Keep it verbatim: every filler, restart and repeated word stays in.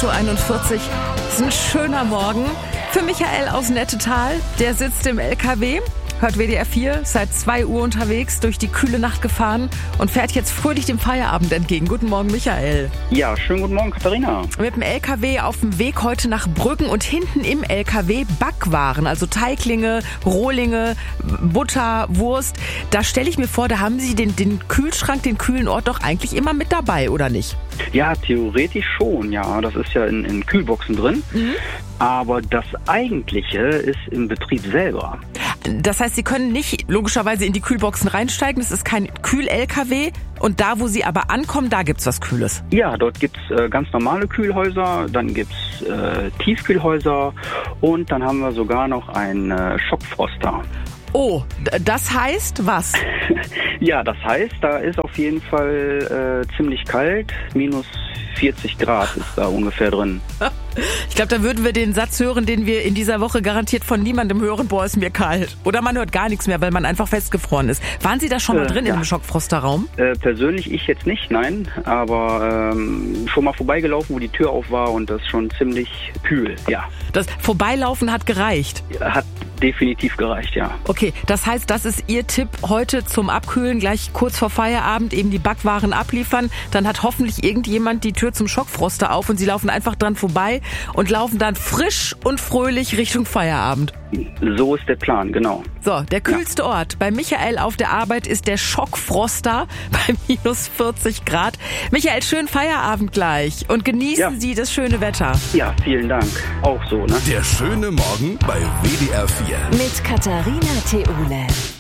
acht Uhr einundvierzig. Es ist ein schöner Morgen für Michael aus Nettetal. Der sitzt im L K W, hört W D R vier, seit zwei Uhr unterwegs, durch die kühle Nacht gefahren und fährt jetzt fröhlich dem Feierabend entgegen. Guten Morgen, Michael. Ja, schönen guten Morgen, Katharina. Mit dem L K W auf dem Weg heute nach Brüggen und hinten im L K W Backwaren, also Teiglinge, Rohlinge, Butter, Wurst. Da stelle ich mir vor, da haben Sie den, den Kühlschrank, den kühlen Ort doch eigentlich immer mit dabei, oder nicht? Ja, theoretisch schon, ja. Das ist ja in, in Kühlboxen drin. Mhm. Aber das Eigentliche ist im Betrieb selber. Das heißt, Sie können nicht logischerweise in die Kühlboxen reinsteigen. Das ist kein Kühl-L K W. Und da, wo Sie aber ankommen, da gibt's was Kühles. Ja, dort gibt's äh, ganz normale Kühlhäuser, dann gibt's äh, Tiefkühlhäuser und dann haben wir sogar noch einen äh, Schockfroster. Oh, das heißt was? Ja, das heißt, da ist auf jeden Fall äh, ziemlich kalt, minus vierzig Grad ist da ungefähr drin. Ich glaube, da würden wir den Satz hören, den wir in dieser Woche garantiert von niemandem hören, boah, ist mir kalt. Oder man hört gar nichts mehr, weil man einfach festgefroren ist. Waren Sie da schon mal äh, drin ja. in einem Schockfrosterraum? Äh, persönlich ich jetzt nicht, nein, aber ähm, schon mal vorbeigelaufen, wo die Tür auf war und das schon ziemlich kühl, ja. Das Vorbeilaufen hat gereicht? Hat definitiv gereicht, ja. Okay, das heißt, das ist Ihr Tipp heute zum Abkühlen, gleich kurz vor Feierabend eben die Backwaren abliefern. Dann hat hoffentlich irgendjemand die Tür zum Schockfroster auf und Sie laufen einfach dran vorbei und laufen dann frisch und fröhlich Richtung Feierabend. So ist der Plan, genau. So, der kühlste ja. Ort bei Michael auf der Arbeit ist der Schockfroster bei minus vierzig Grad. Michael, schönen Feierabend gleich und genießen ja. Sie das schöne Wetter. Ja, vielen Dank. Auch so, ne? Der schöne Morgen bei W D R vier. Mit Katharina Theule.